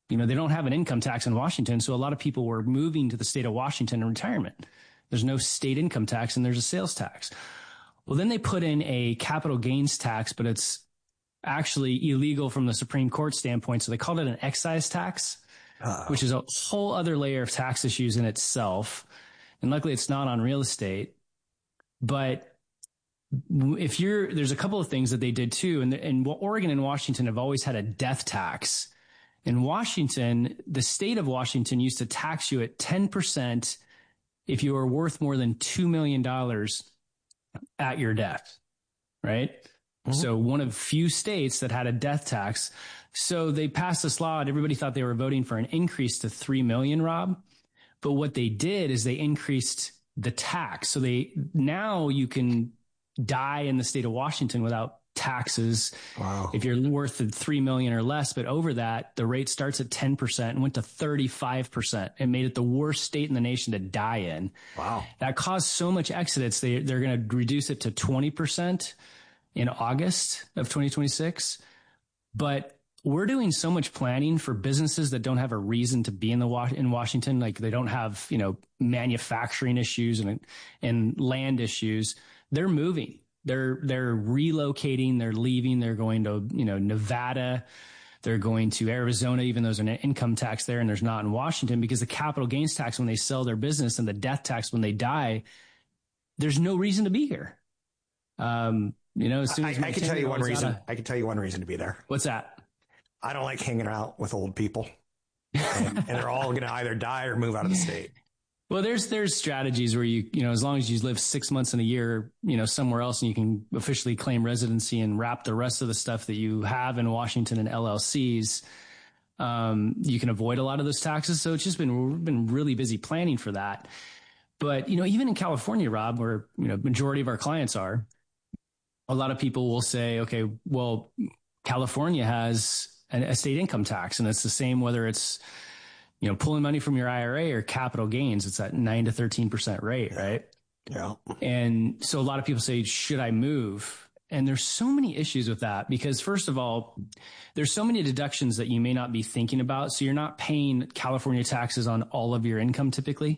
they don't have an income tax in Washington. So a lot of people were moving to the state of Washington in retirement. There's no state income tax and there's a sales tax. Well, then they put in a capital gains tax, but it's actually illegal from the Supreme Court standpoint. So they called it an excise tax, which is a whole other layer of tax issues in itself. And luckily it's not on real estate. But there's a couple of things that they did too. And Oregon and Washington have always had a death tax. In Washington, the state of Washington used to tax you at 10% if you were worth more than $2 million at your death, right? Mm-hmm. So one of few states that had a death tax. So they passed this law and everybody thought they were voting for an increase to 3 million, Rob. But what they did is they increased the tax. So now you can die in the state of Washington without taxes. Wow. If you're worth 3 million or less, but over that, the rate starts at 10% and went to 35% and made it the worst state in the nation to die in. Wow. That caused so much exodus. They're going to reduce it to 20% in August of 2026. But we're doing so much planning for businesses that don't have a reason to be in Washington. Like they don't have, manufacturing issues and land issues. They're moving. They're relocating, they're leaving, they're going to, Nevada, they're going to Arizona, even though there's an income tax there and there's not in Washington, because the capital gains tax when they sell their business and the death tax when they die, there's no reason to be here. As soon as I can tell you one reason. I can tell you one reason to be there. What's that? I don't like hanging out with old people, and they're all going to either die or move out of the state. Well, there's strategies where as long as you live 6 months in a year, somewhere else and you can officially claim residency and wrap the rest of the stuff that you have in Washington and LLCs, you can avoid a lot of those taxes. So it's just we've been really busy planning for that. But, even in California, Rob, where, majority of our clients are, a lot of people will say, okay, well, California has a state income tax and it's the same whether it's, pulling money from your IRA or capital gains. It's at 9 to 13% rate, right? Yeah. And so a lot of people say, should I move? And there's so many issues with that because first of all, there's so many deductions that you may not be thinking about. So you're not paying California taxes on all of your income typically.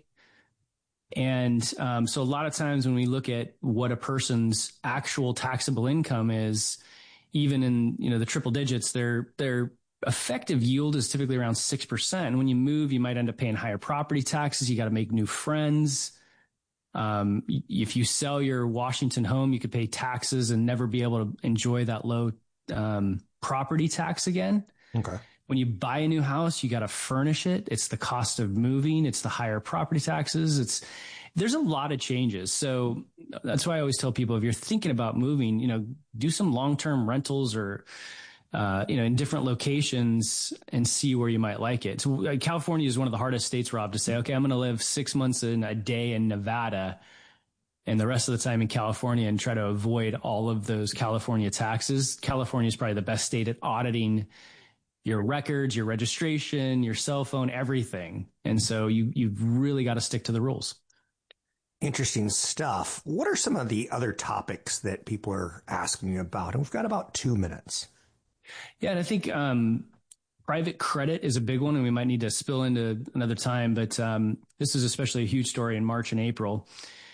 And so a lot of times when we look at what a person's actual taxable income is, even in, the triple digits, their effective yield is typically around 6%. And when you move, you might end up paying higher property taxes. You got to make new friends. If you sell your Washington home, you could pay taxes and never be able to enjoy that low property tax again. Okay. When you buy a new house, you got to furnish it. It's the cost of moving. It's the higher property taxes. There's a lot of changes. So that's why I always tell people, if you're thinking about moving, do some long-term rentals or, in different locations and see where you might like it. So California is one of the hardest states, Rob, to say, okay, I'm going to live 6 months in a day in Nevada and the rest of the time in California and try to avoid all of those California taxes. California is probably the best state at auditing your records, your registration, your cell phone, everything. And so you've really got to stick to the rules. Interesting stuff. What are some of the other topics that people are asking you about? And we've got about 2 minutes. Yeah, and I think private credit is a big one, and we might need to spill into another time. But this is especially a huge story in March and April.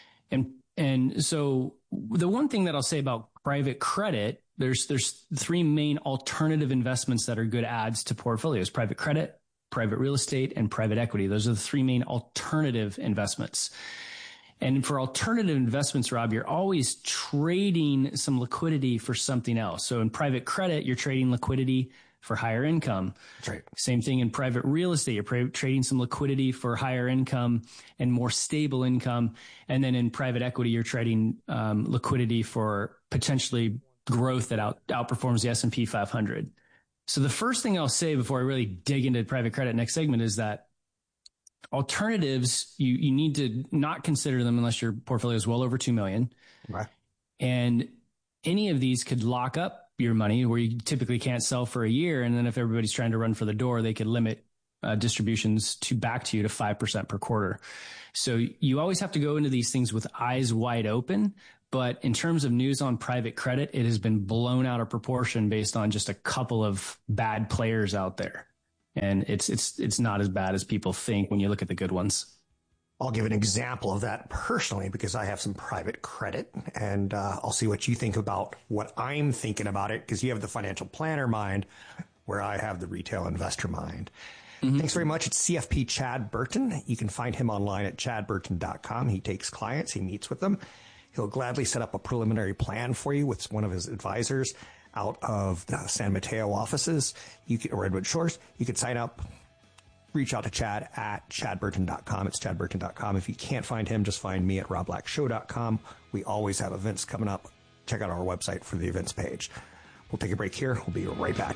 And so the one thing that I'll say about private credit, there's three main alternative investments that are good adds to portfolios: private credit, private real estate, and private equity. Those are the three main alternative investments. And for alternative investments, Rob, you're always trading some liquidity for something else. So in private credit, you're trading liquidity for higher income. That's right. Same thing in private real estate. You're trading some liquidity for higher income and more stable income. And then in private equity, you're trading liquidity for potentially growth that outperforms the S&P 500. So the first thing I'll say before I really dig into private credit next segment is that alternatives, you need to not consider them unless your portfolio is well over 2 million. Right. And any of these could lock up your money where you typically can't sell for a year. And then if everybody's trying to run for the door, they could limit distributions back to you to 5% per quarter. So you always have to go into these things with eyes wide open. But in terms of news on private credit, it has been blown out of proportion based on just a couple of bad players out there. And it's not as bad as people think when you look at the good ones. I'll give an example of that personally because I have some private credit, and I'll see what you think about what I'm thinking about it, because you have the financial planner mind where I have the retail investor mind. Mm-hmm. Thanks very much. It's CFP Chad Burton. You can find him online at chadburton.com. He takes clients. He meets with them. He'll gladly set up a preliminary plan for you with one of his advisors out of the San Mateo offices, or Redwood Shores. You can sign up. Reach out to Chad at chadburton.com. It's chadburton.com. If you can't find him, just find me at robblackshow.com. We always have events coming up. Check out our website for the events page. We'll take a break here. We'll be right back.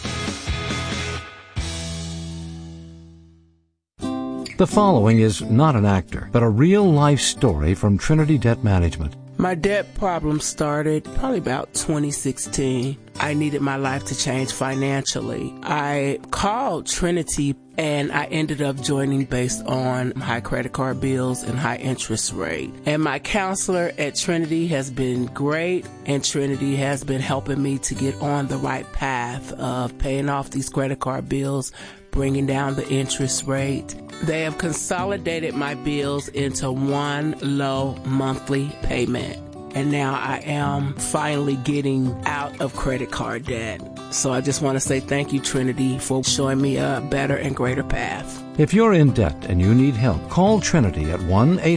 The following is not an actor, but a real-life story from Trinity Debt Management. My debt problem started probably about 2016. I needed my life to change financially. I called Trinity and I ended up joining based on high credit card bills and high interest rate. And my counselor at Trinity has been great, and Trinity has been helping me to get on the right path of paying off these credit card bills, bringing down the interest rate. They have consolidated my bills into one low monthly payment. And now I am finally getting out of credit card debt. So I just want to say thank you, Trinity, for showing me a better and greater path. If you're in debt and you need help, call Trinity at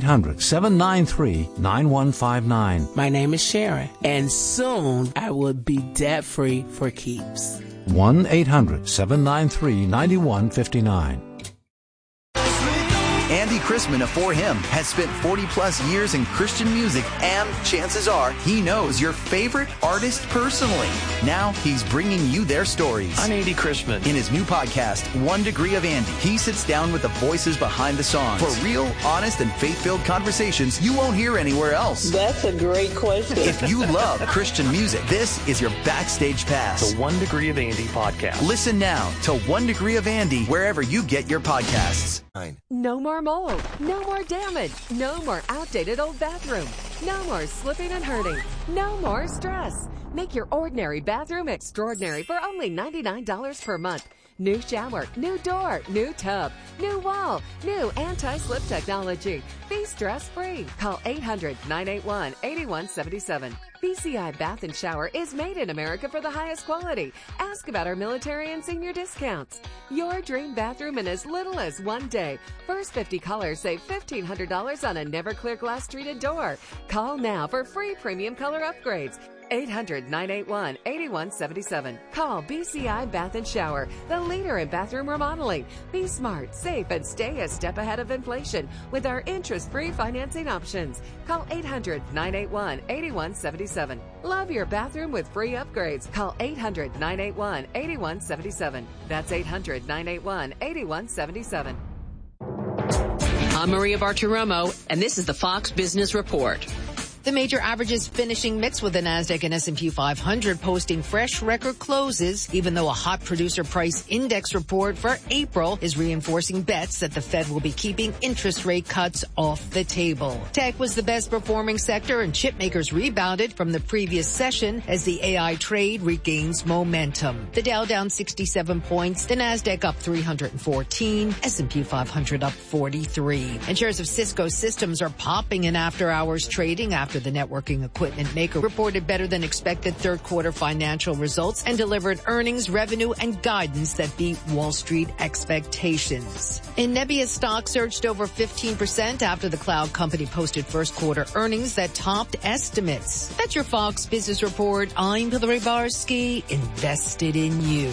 1-800-793-9159. My name is Sharon, and soon I will be debt-free for keeps. 1-800-793-9159. Andy Chrisman of For Him has spent 40-plus years in Christian music, and chances are he knows your favorite artist personally. Now he's bringing you their stories. I'm Andy Chrisman. In his new podcast, 1 Degree of Andy, he sits down with the voices behind the songs for real, honest, and faith-filled conversations you won't hear anywhere else. That's a great question. If you love Christian music, this is your backstage pass. The 1 Degree of Andy podcast. Listen now to 1 Degree of Andy wherever you get your podcasts. No more mold, no more damage, no more outdated old bathroom, no more slipping and hurting, no more stress. Make your ordinary bathroom extraordinary for only $99 per month. New shower, new door, new tub, new wall, new anti-slip technology. Be stress-free. Call 800-981-8177. BCI Bath and Shower is made in America for the highest quality. Ask about our military and senior discounts. Your dream bathroom in as little as 1 day. First 50 callers save $1,500 on a never clear glass treated door. Call now for free premium color upgrades. 800-981-8177. Call BCI Bath and Shower, the leader in bathroom remodeling. Be smart, safe, and stay a step ahead of inflation with our interest-free financing options. Call 800-981-8177. Love your bathroom with free upgrades. Call 800-981-8177. That's 800-981-8177. I'm Maria Bartiromo, and this is the Fox Business Report. The major averages finishing mixed, with the Nasdaq and S&P 500 posting fresh record closes, even though a hot producer price index report for April is reinforcing bets that the Fed will be keeping interest rate cuts off the table. Tech was the best performing sector, and chip makers rebounded from the previous session as the AI trade regains momentum. The Dow down 67 points, the Nasdaq up 314, S&P 500 up 43. And shares of Cisco Systems are popping in after-hours trading after the networking equipment maker reported better than expected third quarter financial results and delivered earnings, revenue, and guidance that beat Wall Street expectations. And Nebius stock surged over 15% after the cloud company posted first quarter earnings that topped estimates. That's your Fox Business Report. I'm Hillary Barsky, invested in you.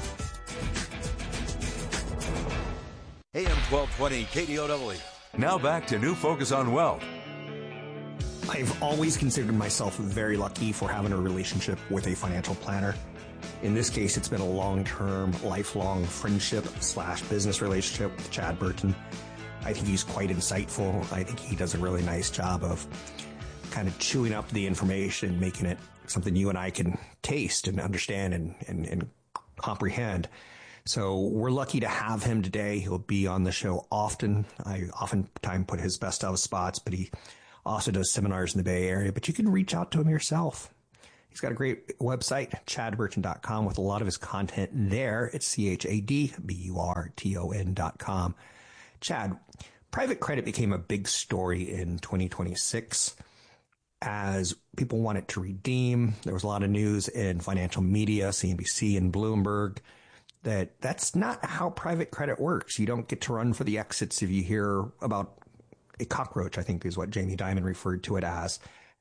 AM 1220 KDOW. Now back to New Focus on Wealth. I've always considered myself very lucky for having a relationship with a financial planner. In this case, it's been a long-term, lifelong friendship / business relationship with Chad Burton. I think he's quite insightful. I think he does a really nice job of kind of chewing up the information, making it something you and I can taste and understand and comprehend. So we're lucky to have him today. He'll be on the show often. I oftentimes put his best of spots, but he also does seminars in the Bay Area, but you can reach out to him yourself. He's got a great website, chadburton.com, with a lot of his content there. It's ChadBurton.com. Chad, private credit became a big story in 2026 as people wanted to redeem. There was a lot of news in financial media, CNBC and Bloomberg, that's not how private credit works. You don't get to run for the exits if you hear about a cockroach, I think is what Jamie Dimon referred to it as.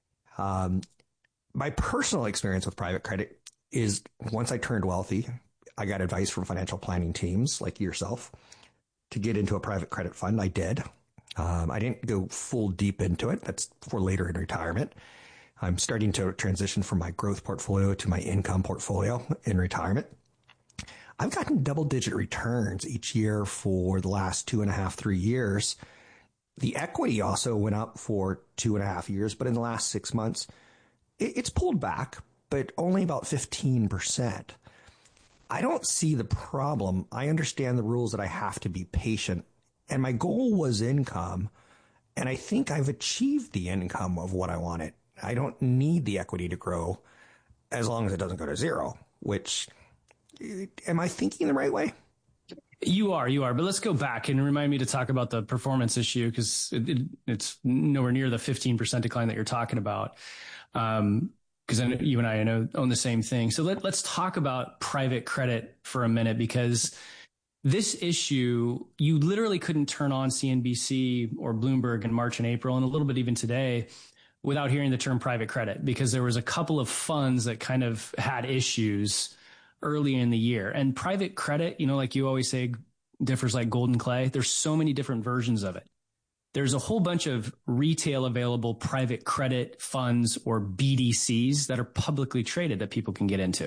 My personal experience with private credit is once I turned wealthy, I got advice from financial planning teams like yourself to get into a private credit fund. I did. I didn't go full deep into it. That's for later in retirement. I'm starting to transition from my growth portfolio to my income portfolio in retirement. I've gotten double-digit returns each year for the last 2.5, 3 years. The equity also went up for 2.5 years, but in the last 6 months, it's pulled back, but only about 15%. I don't see the problem. I understand the rules that I have to be patient, and my goal was income, and I think I've achieved the income of what I wanted. I don't need the equity to grow as long as it doesn't go to zero, which, am I thinking the right way? You are. But let's go back and remind me to talk about the performance issue because it's nowhere near the 15% decline that you're talking about. Because you and I own the same thing. So let's talk about private credit for a minute, because this issue, you literally couldn't turn on CNBC or Bloomberg in March and April, and a little bit even today, without hearing the term private credit, because there was a couple of funds that kind of had issues early in the year. And private credit, like you always say, differs like golden clay. There's so many different versions of it. There's a whole bunch of retail available private credit funds or BDCs that are publicly traded that people can get into.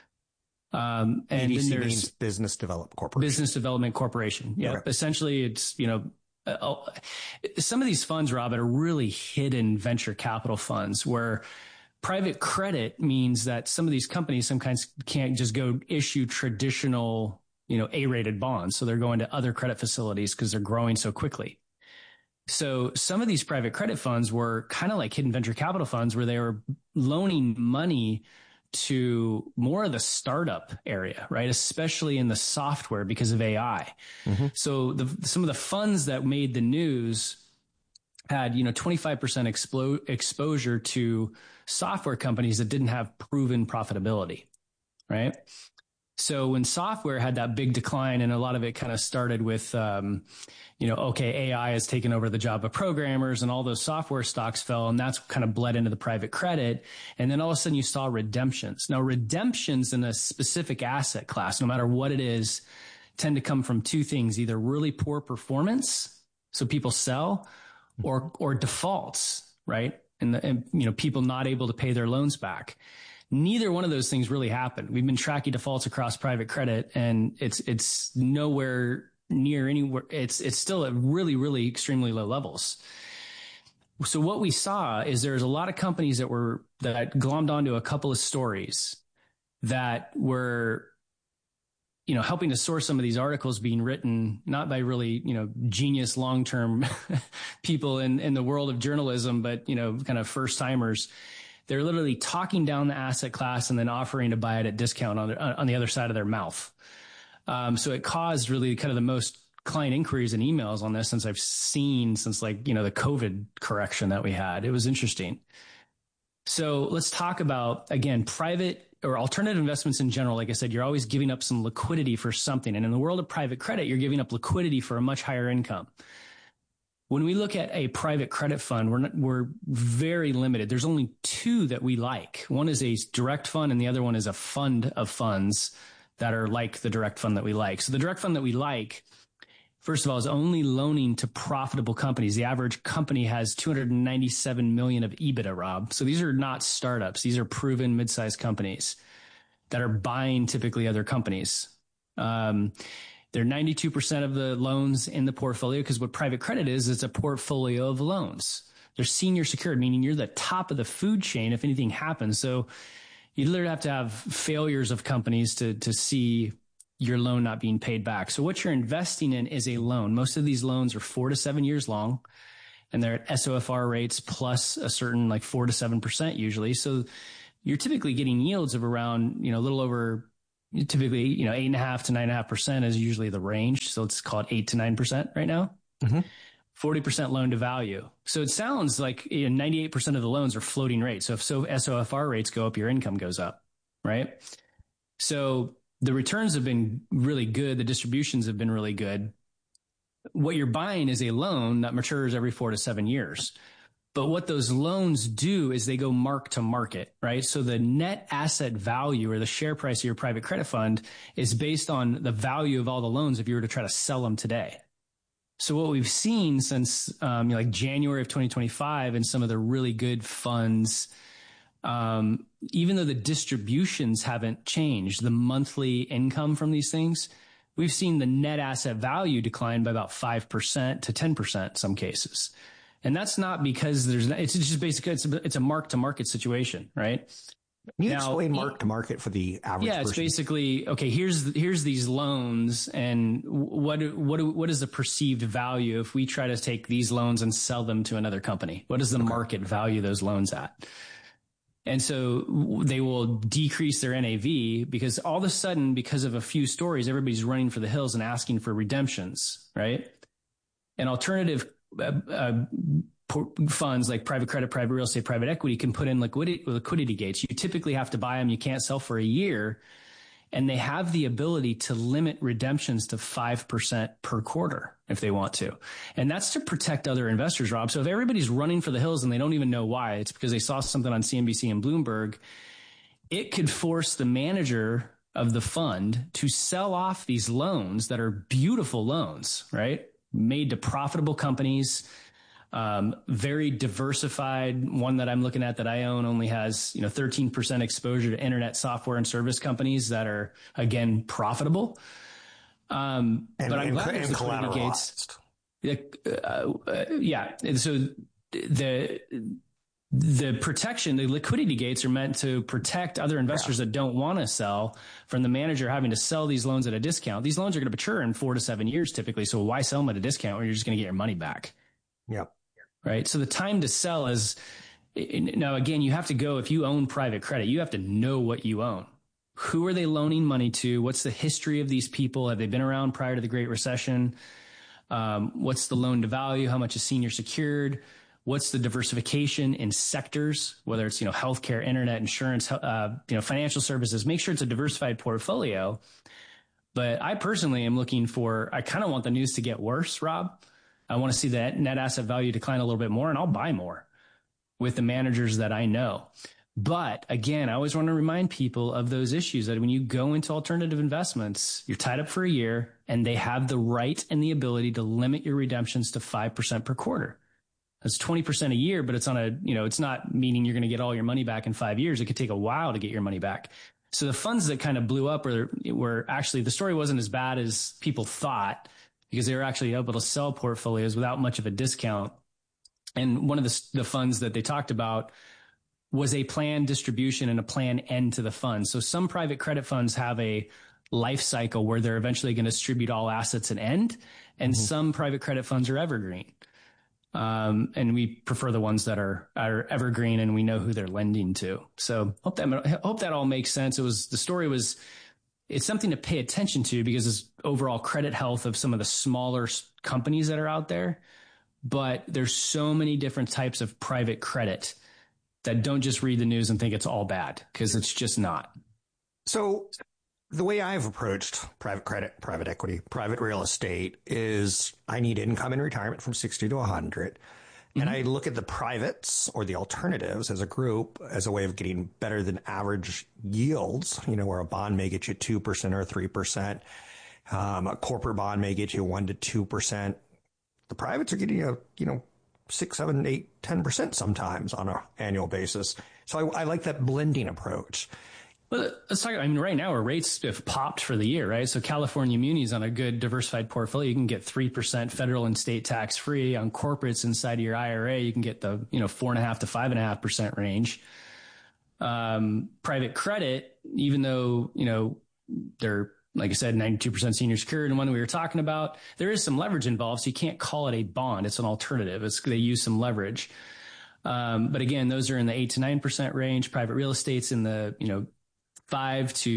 And BDC then there's means Business Development Corporation. Business Development Corporation. Yeah. Okay. Essentially, it's, some of these funds, Rob, are really hidden venture capital funds where private credit means that some of these companies sometimes can't just go issue traditional, A-rated bonds. So they're going to other credit facilities because they're growing so quickly. So some of these private credit funds were kind of like hidden venture capital funds where they were loaning money to more of the startup area, right? Especially in the software because of AI. Mm-hmm. So some of the funds that made the news had, 25% exposure to software companies that didn't have proven profitability, right? So when software had that big decline, and a lot of it kind of started with, AI has taken over the job of programmers, and all those software stocks fell, and that's kind of bled into the private credit. And then all of a sudden you saw redemptions. Now, redemptions in a specific asset class, no matter what it is, tend to come from two things: either really poor performance, so people sell, or defaults, right? And people not able to pay their loans back. Neither one of those things really happened. We've been tracking defaults across private credit, and it's nowhere near anywhere. It's still at really, really extremely low levels. So what we saw is there's a lot of companies that glommed onto a couple of stories that were, helping to source some of these articles being written, not by really, genius long-term people in the world of journalism, but, kind of first timers. They're literally talking down the asset class and then offering to buy it at discount on the other side of their mouth. So it caused really kind of the most client inquiries and emails on this since I've seen since the COVID correction that we had. It was interesting. So let's talk about, again, private or alternative investments in general. Like I said, you're always giving up some liquidity for something. And in the world of private credit, you're giving up liquidity for a much higher income. When we look at a private credit fund, we're very limited. There's only two that we like. One is a direct fund and the other one is a fund of funds that are like the direct fund that we like. So the direct fund that we like, first of all, is only loaning to profitable companies. The average company has 297 million of EBITDA, Rob. So these are not startups. These are proven mid-sized companies that are buying typically other companies. They're 92% of the loans in the portfolio, because what private credit is, it's a portfolio of loans. They're senior secured, meaning you're the top of the food chain if anything happens. So you literally have to have failures of companies to see your loan not being paid back. So what you're investing in is a loan. Most of these loans are 4 to 7 years long, and they're at SOFR rates plus a certain 4 to 7% usually. So you're typically getting yields of around, a little over, typically, 8.5% to 9.5% is usually the range. So let's call it 8 to 9% right now. 40% loan to value. So it sounds like 98% of the loans are floating rates. So if SOFR rates go up, your income goes up, right? So the returns have been really good. The distributions have been really good. What you're buying is a loan that matures every 4 to 7 years. But what those loans do is they go mark to market, right? So the net asset value or the share price of your private credit fund is based on the value of all the loans if you were to try to sell them today. So what we've seen since like January of 2025 and some of the really good funds, even though the distributions haven't changed, the monthly income from these things, we've seen the net asset value decline by about 5% to 10% in some cases. And that's not because it's just basically, it's a mark to market situation, right? Can you explain mark to market for the average person? It's basically, okay, here's these loans and what is the perceived value if we try to take these loans and sell them to another company? What is the market value those loans at? And so they will decrease their NAV because all of a sudden, because of a few stories, everybody's running for the hills and asking for redemptions, right? And alternative funds like private credit, private real estate, private equity can put in liquidity gates. You typically have to buy them. You can't sell for a year. And they have the ability to limit redemptions to 5% per quarter if they want to. And that's to protect other investors, Rob. So if everybody's running for the hills and they don't even know why, it's because they saw something on CNBC and Bloomberg, it could force the manager of the fund to sell off these loans that are beautiful loans, right? Made to profitable companies, very diversified. One that I'm looking at that I own only has, 13% exposure to internet software and service companies that are, again, profitable. But I'm glad there's liquidity gates. Yeah. And so the protection, the liquidity gates are meant to protect other investors that don't want to sell from the manager having to sell these loans at a discount. These loans are going to mature in 4 to 7 years typically. So why sell them at a discount when you're just going to get your money back? Yep. Right. So the time to sell is now, again, you have to go, if you own private credit, you have to know what you own. Who are they loaning money to? What's the history of these people? Have they been around prior to the Great Recession? What's the loan to value? How much is senior secured? What's the diversification in sectors, whether it's, healthcare, internet, insurance, financial services? Make sure it's a diversified portfolio. But I personally am looking I kind of want the news to get worse, Rob. I want to see that net asset value decline a little bit more, and I'll buy more with the managers that I know. But again, I always want to remind people of those issues that when you go into alternative investments, you're tied up for a year and they have the right and the ability to limit your redemptions to 5% per quarter. That's 20% a year, but it's on it's not meaning you're going to get all your money back in 5 years. It could take a while to get your money back. So the funds that kind of blew up were actually, the story wasn't as bad as people thought because they were actually able to sell portfolios without much of a discount. And one of the funds that they talked about was a planned distribution and a planned end to the fund. So some private credit funds have a life cycle where they're eventually going to distribute all assets and end, and some private credit funds are evergreen. And we prefer the ones that are evergreen and we know who they're lending to. So hope that all makes sense. It's something to pay attention to because it's overall credit health of some of the smaller companies that are out there. But there's so many different types of private credit that don't just read the news and think it's all bad, because it's just not. So the way I've approached private credit, private equity, private real estate is I need income in retirement from 60 to 100. And I look at the privates or the alternatives as a group as a way of getting better than average yields, where a bond may get you 2% or 3%. A corporate bond may get you 1% to 2%. The privates are getting you, 6, 7, 8, 10% sometimes on an annual basis. So I like that blending approach. Well, let's talk. Right now our rates have popped for the year, right? So California munis on a good diversified portfolio, you can get 3% federal and state tax free. On corporates inside of your IRA, you can get the 4.5% to 5.5% range. Private credit, even though they're, like I said, 92% senior secured, and one we were talking about, there is some leverage involved, so you can't call it a bond. It's an alternative. They use some leverage. But again, those are in the 8 to 9% range. Private real estate's in the, 5 to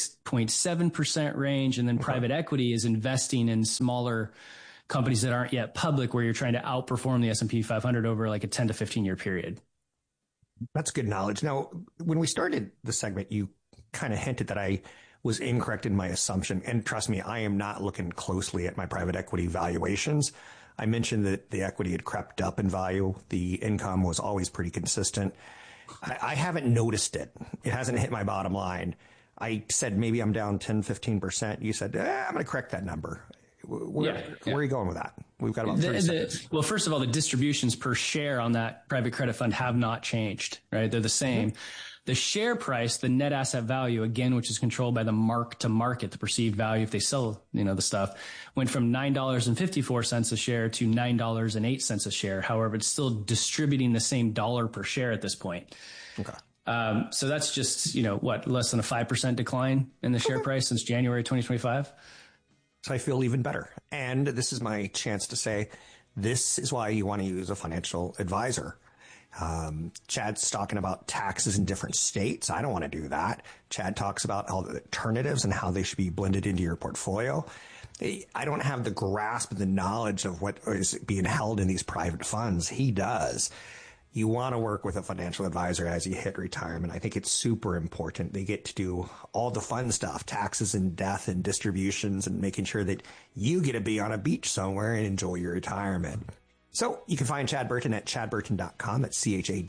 6.7% range. And then private equity is investing in smaller companies that aren't yet public, where you're trying to outperform the S&P 500 over like a 10 to 15 year period. That's good knowledge. Now, when we started the segment, you kind of hinted that I was incorrect in my assumption. And trust me, I am not looking closely at my private equity valuations. I mentioned that the equity had crept up in value. The income was always pretty consistent. I haven't noticed it. It hasn't hit my bottom line. I said, maybe I'm down 10, 15%. You said, I'm going to correct that number. Where are you going with that? We've got about 30 seconds. Well, first of all, the distributions per share on that private credit fund have not changed, right? They're the same. Mm-hmm. The share price, the net asset value, again, which is controlled by the mark to market, the perceived value if they sell, the stuff, went from $9.54 a share to $9.08 a share. However, it's still distributing the same dollar per share at this point. Okay. So that's just, less than a 5% decline in the share price since January 2025. So I feel even better. And this is my chance to say, this is why you want to use a financial advisor. Chad's talking about taxes in different states. I don't want to do that. Chad talks about all the alternatives and how they should be blended into your portfolio. I don't have the grasp of the knowledge of what is being held in these private funds. He does. You want to work with a financial advisor as you hit retirement. I think it's super important. They get to do all the fun stuff, taxes and death and distributions, and making sure that you get to be on a beach somewhere and enjoy your retirement. So you can find Chad Burton at chadburton.com. That's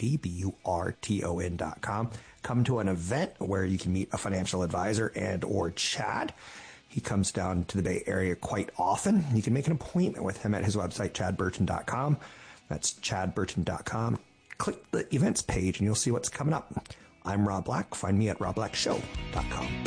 ChadBurton.com. Come to an event where you can meet a financial advisor and or Chad. He comes down to the Bay Area quite often. You can make an appointment with him at his website, chadburton.com. That's chadburton.com. Click the events page and you'll see what's coming up. I'm Rob Black. Find me at robblackshow.com.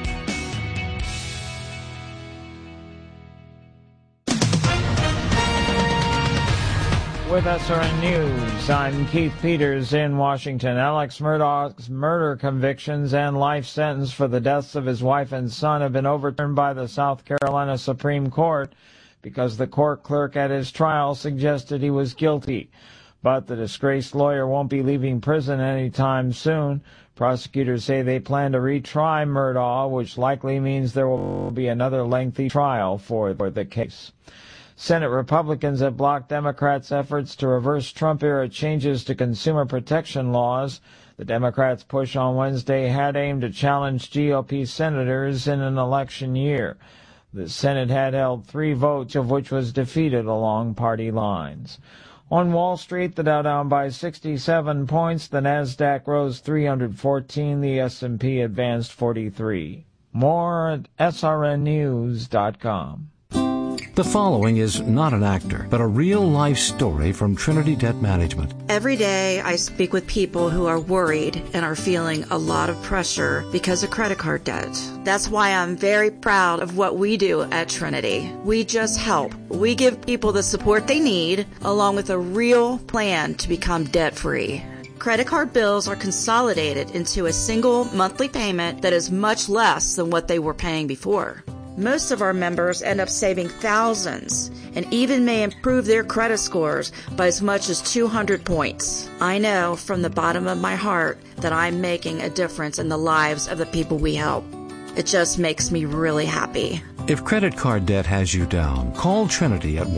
With SRN News, I'm Keith Peters in Washington. Alex Murdaugh's murder convictions and life sentence for the deaths of his wife and son have been overturned by the South Carolina Supreme Court because the court clerk at his trial suggested he was guilty. But the disgraced lawyer won't be leaving prison anytime soon. Prosecutors say they plan to retry Murdaugh, which likely means there will be another lengthy trial for the case. Senate Republicans have blocked Democrats' efforts to reverse Trump-era changes to consumer protection laws. The Democrats' push on Wednesday had aimed to challenge GOP senators in an election year. The Senate had held 3 votes, of which was defeated along party lines. On Wall Street, the Dow down by 67 points, the Nasdaq rose 314, the S&P advanced 43. More at srnnews.com. The following is not an actor, but a real-life story from Trinity Debt Management. Every day I speak with people who are worried and are feeling a lot of pressure because of credit card debt. That's why I'm very proud of what we do at Trinity. We just help. We give people the support they need, along with a real plan to become debt-free. Credit card bills are consolidated into a single monthly payment that is much less than what they were paying before. Most of our members end up saving thousands and even may improve their credit scores by as much as 200 points. I know from the bottom of my heart that I'm making a difference in the lives of the people we help. It just makes me really happy. If credit card debt has you down, call Trinity at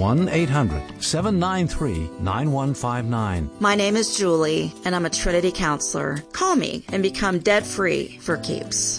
1-800-793-9159. My name is Julie, and I'm a Trinity counselor. Call me and become debt-free for keeps.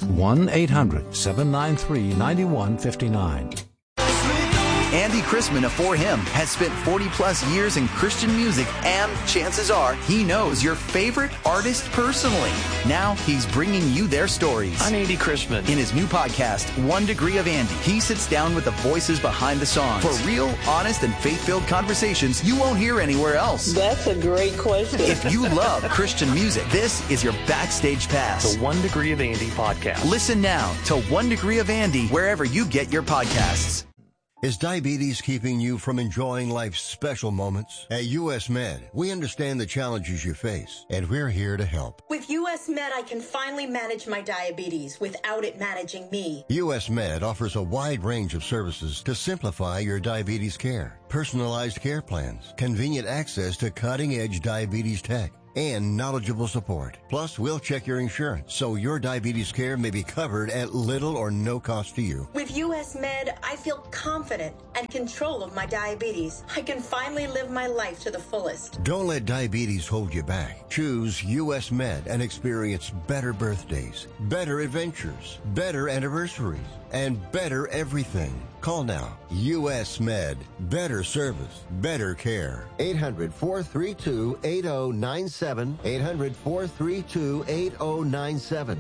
1-800-793-9159. Andy Chrisman of For Him has spent 40-plus years in Christian music, and chances are he knows your favorite artist personally. Now he's bringing you their stories. I'm Andy Chrisman. In his new podcast, 1 Degree of Andy, he sits down with the voices behind the songs for real, honest, and faith-filled conversations you won't hear anywhere else. That's a great question. If you love Christian music, this is your backstage pass. The 1 Degree of Andy podcast. Listen now to 1 Degree of Andy wherever you get your podcasts. Is diabetes keeping you from enjoying life's special moments? At U.S. Med, we understand the challenges you face, and we're here to help. With U.S. Med, I can finally manage my diabetes without it managing me. U.S. Med offers a wide range of services to simplify your diabetes care. Personalized care plans, convenient access to cutting-edge diabetes tech, and knowledgeable support. Plus, we'll check your insurance so your diabetes care may be covered at little or no cost to you. With U.S. Med, I feel confident and control of my diabetes. I can finally live my life to the fullest. Don't let diabetes hold you back. Choose U.S. Med and experience better birthdays, better adventures, better anniversaries, and better everything. Call now. U.S. Med. Better service. Better care. 800-432-8097. 800-432-8097.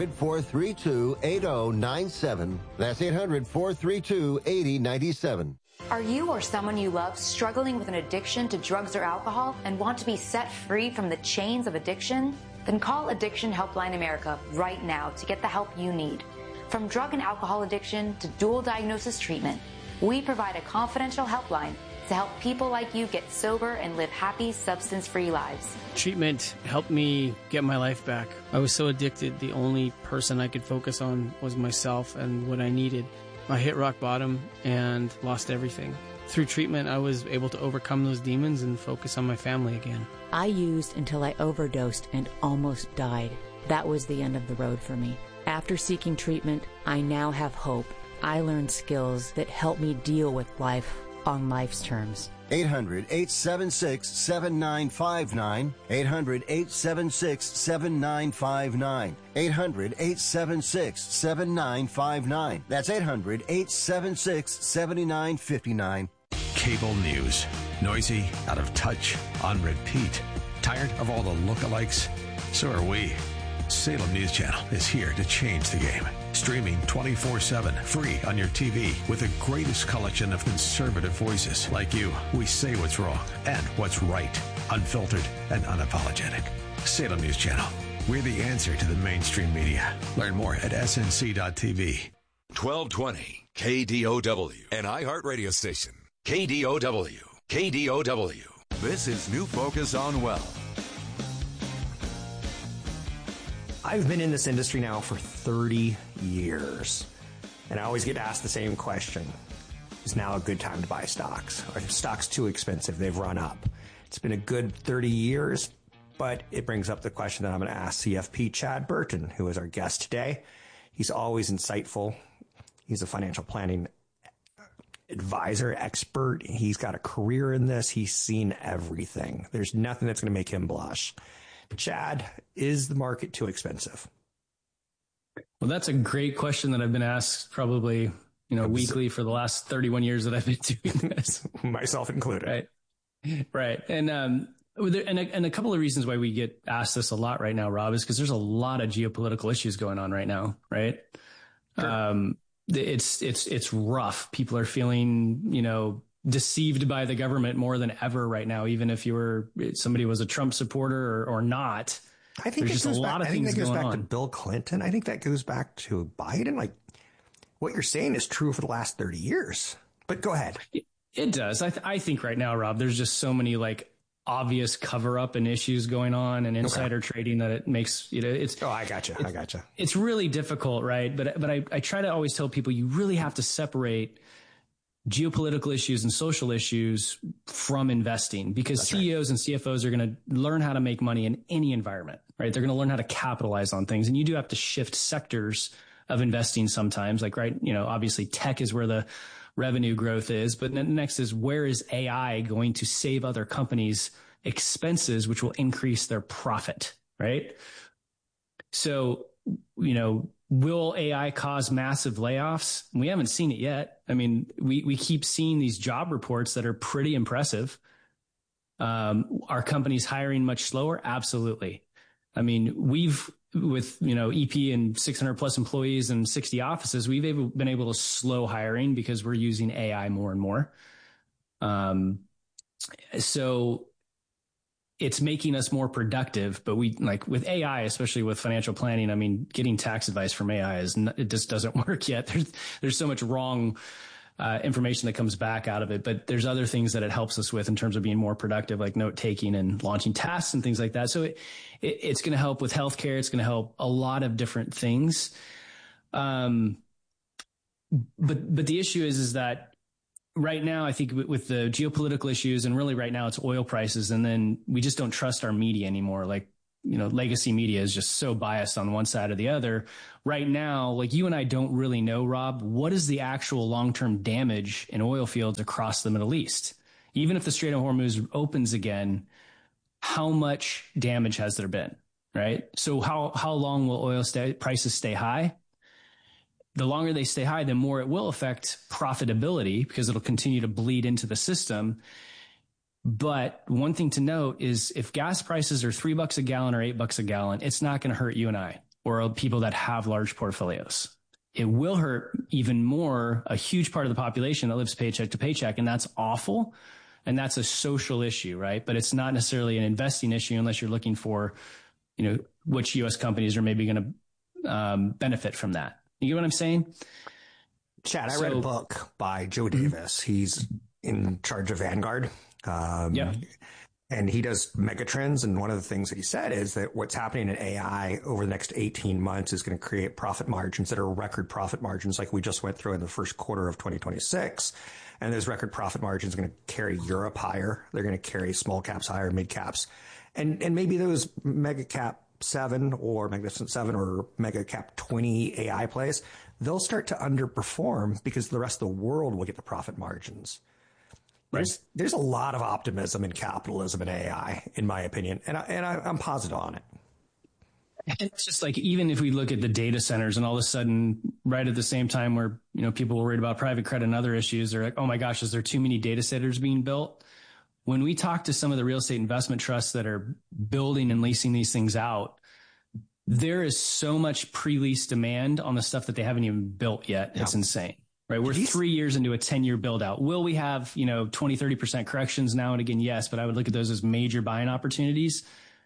800-432-8097. That's 800-432-8097. Are you or someone you love struggling with an addiction to drugs or alcohol and want to be set free from the chains of addiction? Then call Addiction Helpline America right now to get the help you need. From drug and alcohol addiction to dual diagnosis treatment, we provide a confidential helpline to help people like you get sober and live happy, substance-free lives. Treatment helped me get my life back. I was so addicted, the only person I could focus on was myself and what I needed. I hit rock bottom and lost everything. Through treatment, I was able to overcome those demons and focus on my family again. I used until I overdosed and almost died. That was the end of the road for me. After seeking treatment, I now have hope. I learned skills that help me deal with life on life's terms. 800-876-7959. 800-876-7959. 800-876-7959. That's 800-876-7959. Cable news. Noisy, out of touch, on repeat. Tired of all the lookalikes? So are we. Salem News Channel is here to change the game. Streaming 24/7, free on your TV with the greatest collection of conservative voices like you. We say what's wrong and what's right. Unfiltered and unapologetic. Salem News Channel. We're the answer to the mainstream media. Learn more at snc.tv. 1220 KDOW, an iHeart radio station. KDOW. KDOW. This is New Focus on Wealth. I've been in this industry now for 30 years, and I always get asked the same question. Is now a good time to buy stocks? Are stocks too expensive? They've run up. It's been a good 30 years, but it brings up the question that I'm going to ask CFP Chad Burton, who is our guest today. He's always insightful. He's a financial planning advisor, expert. He's got a career in this. He's seen everything. There's nothing that's going to make him blush. Chad, is the market too expensive? Well, that's a great question that I've been asked probably, weekly for the last 31 years that I've been doing this. Myself included. Right. And a couple of reasons why we get asked this a lot right now, Rob, is because there's a lot of geopolitical issues going on right now, right? Sure. It's rough. People are feeling, deceived by the government more than ever right now, even if somebody was a Trump supporter or not. I think there's just a lot of things going on. I think that goes back to Bill Clinton. I think that goes back to Biden. Like, what you're saying is true for the last 30 years. But go ahead. It does. I think right now, Rob, there's just so many obvious cover up and issues going on and insider trading that it makes, it's. Oh, I gotcha. It's really difficult, right? But I try to always tell people you really have to separate geopolitical issues and social issues from investing, because that's CEOs and CFOs are going to learn how to make money in any environment, right? They're going to learn how to capitalize on things. And you do have to shift sectors of investing sometimes, obviously tech is where the revenue growth is, but next is, where is AI going to save other companies expenses, which will increase their profit, right? So, will AI cause massive layoffs? We haven't seen it yet. I mean, we keep seeing these job reports that are pretty impressive. Are companies hiring much slower? Absolutely. I mean, with EP and 600 plus employees and 60 offices, we've been able to slow hiring because we're using AI more and more. So it's making us more productive, but with AI, especially with financial planning, I mean, getting tax advice from AI it just doesn't work yet. There's so much wrong information that comes back out of it. But there's other things that it helps us with in terms of being more productive, like note taking and launching tasks and things like that. So it's going to help with healthcare. It's going to help a lot of different things. But the issue is that right now, I think with the geopolitical issues, and really right now it's oil prices, and then we just don't trust our media anymore. Like, legacy media is just so biased on one side or the other. Right now, like you and I don't really know, Rob, what is the actual long-term damage in oil fields across the Middle East? Even if the Strait of Hormuz opens again, how much damage has there been, right? So how long will oil prices stay high? The longer they stay high, the more it will affect profitability because it'll continue to bleed into the system. But one thing to note is if gas prices are $3 a gallon or $8 a gallon, it's not going to hurt you and I or people that have large portfolios. It will hurt even more a huge part of the population that lives paycheck to paycheck. And that's awful. And that's a social issue, right? But it's not necessarily an investing issue unless you're looking for, which U.S. companies are maybe going to benefit from that. You get what I'm saying? Chad, I read a book by Joe Davis. He's in charge of Vanguard. And he does megatrends. And one of the things that he said is that what's happening in AI over the next 18 months is going to create profit margins that are record profit margins like we just went through in the first quarter of 2026. And those record profit margins are going to carry Europe higher. They're going to carry small caps higher, mid caps. And maybe those mega cap 7 or Magnificent 7 or mega cap 20 AI plays, they'll start to underperform because the rest of the world will get the profit margins. There's a lot of optimism in capitalism and AI, in my opinion, and I'm positive on it. It's just like, even if we look at the data centers and all of a sudden, right at the same time where, people were worried about private credit and other issues, they're like, oh my gosh, is there too many data centers being built? When we talk to some of the real estate investment trusts that are building and leasing these things out, there is so much pre-lease demand on the stuff that they haven't even built yet. It's insane. Right. We're 3 years into a 10-year build out. Will we have, 20, 30% corrections now and again? Yes. But I would look at those as major buying opportunities.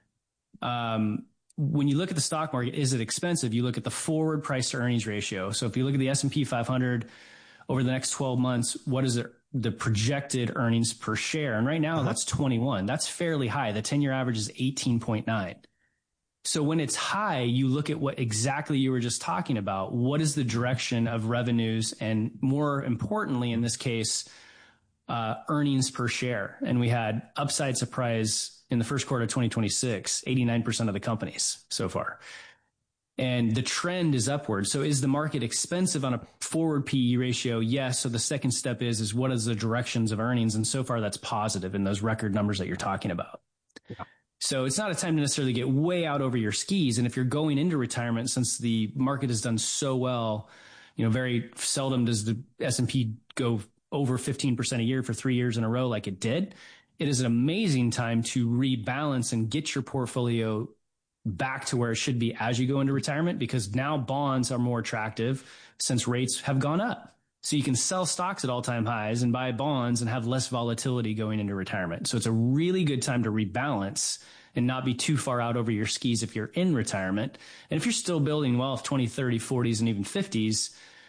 When you look at the stock market, is it expensive? You look at the forward price to earnings ratio. So if you look at the S&P 500 over the next 12 months, what is the projected earnings per share? And right now that's 21. That's fairly high. The 10-year average is 18.9. So when it's high, you look at what exactly you were just talking about. What is the direction of revenues? And more importantly, in this case, earnings per share. And we had upside surprise in the first quarter of 2026, 89% of the companies so far. And the trend is upward. So is the market expensive on a forward PE ratio? Yes. So the second step is what is the directions of earnings? And so far that's positive in those record numbers that you're talking about. Yeah. So it's not a time to necessarily get way out over your skis. And if you're going into retirement, since the market has done so well, very seldom does the S&P go over 15% a year for 3 years in a row like it did. It is an amazing time to rebalance and get your portfolio back to where it should be as you go into retirement, because now bonds are more attractive since rates have gone up. So you can sell stocks at all-time highs and buy bonds and have less volatility going into retirement. So it's a really good time to rebalance and not be too far out over your skis if you're in retirement. And if you're still building wealth, 20, 30, 40s, and even 50s,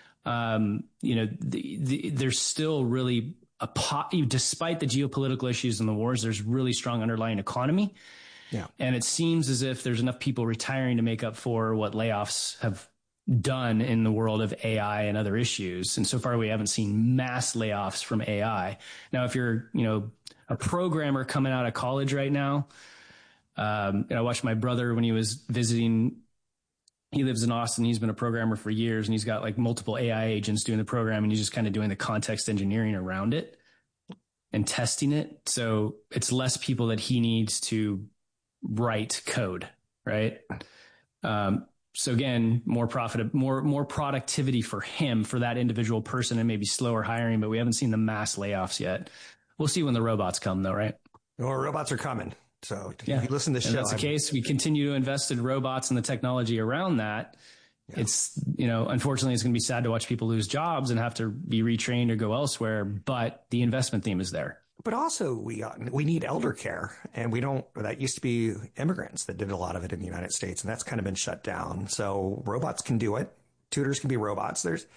there's still really despite the geopolitical issues and the wars, there's really strong underlying economy. Yeah. And it seems as if there's enough people retiring to make up for what layoffs have done in the world of AI and other issues. And so far, we haven't seen mass layoffs from AI. Now, if you're, a programmer coming out of college right now, I watched my brother when he was visiting. He lives in Austin. He's been a programmer for years, and he's got like multiple AI agents doing the program, and he's just kind of doing the context engineering around it and testing it. So it's less people that he needs to write code, right? So again, more productivity for him, for that individual person, and maybe slower hiring, but we haven't seen the mass layoffs yet. We'll see when the robots come though, right? Well, robots are coming. So if you listen to this show. That's the case. We continue to invest in robots and the technology around that. Yeah. It's, unfortunately, it's going to be sad to watch people lose jobs and have to be retrained or go elsewhere, but the investment theme is there. But also we need elder care, and that used to be immigrants that did a lot of it in the United States, and that's kind of been shut down. So robots can do it. Tutors can be robots.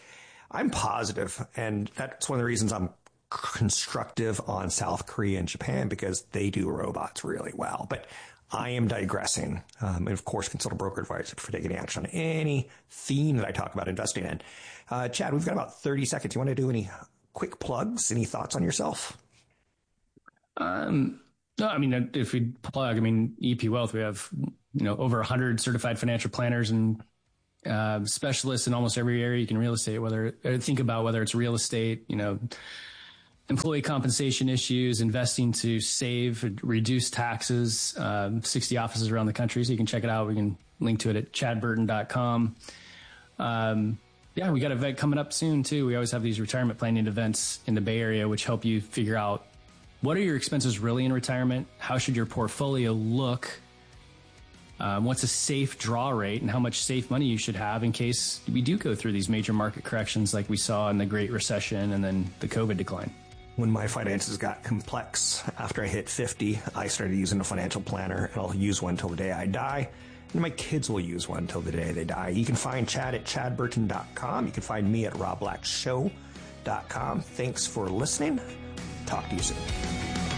I'm positive, and that's one of the reasons I'm constructive on South Korea and Japan, because they do robots really well. But I am digressing. And of course, consult a broker advisor for taking action on any theme that I talk about investing in. Chad, we've got about 30 seconds. You want to do any quick plugs? Any thoughts on yourself? No, I mean, if we plug, EP Wealth, we have, over 100 certified financial planners and specialists in almost every area you can real estate, whether it's real estate, employee compensation issues, investing to save, reduce taxes, 60 offices around the country. So you can check it out. We can link to it at chadburton.com. Yeah, we got an event coming up soon too. We always have these retirement planning events in the Bay Area, which help you figure out what are your expenses really in retirement? How should your portfolio look? What's a safe draw rate, and how much safe money you should have in case we do go through these major market corrections like we saw in the Great Recession and then the COVID decline. When my finances got complex after I hit 50, I started using a financial planner, and I'll use one till the day I die. And my kids will use one till the day they die. You can find Chad at chadburton.com. You can find me at robblackshow.com. Thanks for listening. Talk to you soon.